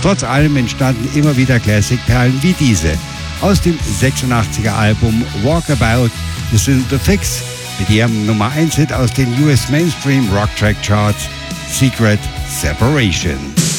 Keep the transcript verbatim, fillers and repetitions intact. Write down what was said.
Trotz allem entstanden immer wieder Classic-Perlen wie diese. Aus dem sechsundachtziger Album Walkabout, das sind The Fix mit ihrem Nummer eins Hit aus den U S Mainstream Rock Track Charts, Secret Separation.